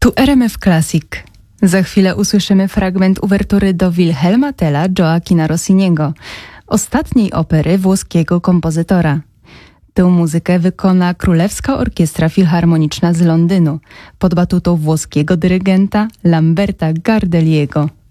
Tu RMF Classic. Za chwilę usłyszymy fragment uwertury do Wilhelma Tella Gioachina Rossiniego, ostatniej opery włoskiego kompozytora. Tę muzykę wykona Królewska Orkiestra Filharmoniczna z Londynu pod batutą włoskiego dyrygenta Lamberta Gardeliego.